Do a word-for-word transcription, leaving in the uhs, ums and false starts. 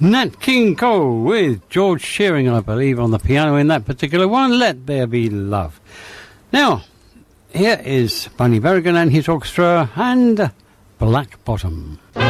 Nat King Cole with George Shearing, I believe, on the piano in that particular one. Let There Be Love. Now, here is Bunny Berrigan and his orchestra and Black Bottom.